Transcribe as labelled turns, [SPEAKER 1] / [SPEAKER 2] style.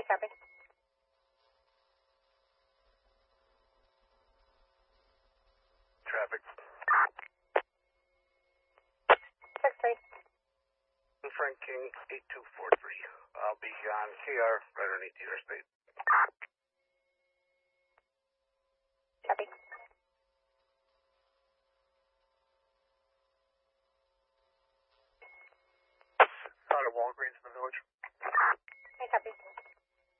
[SPEAKER 1] copy.
[SPEAKER 2] Traffic.
[SPEAKER 1] 6-3.
[SPEAKER 2] Frank King, 8243. I'll be on KR right underneath your space.
[SPEAKER 1] Copy.
[SPEAKER 2] Out of Walgreens in the village.